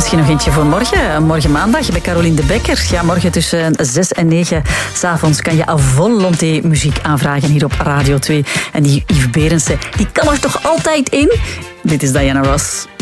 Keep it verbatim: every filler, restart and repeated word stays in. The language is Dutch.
misschien nog eentje voor morgen. Morgen maandag bij Caroline de Bekker. Ja, morgen tussen zes en negen 's avonds kan je à volonté muziek aanvragen hier op Radio twee. En die Yves Berendsen, die kan er toch altijd in? Dit is Diana Ross.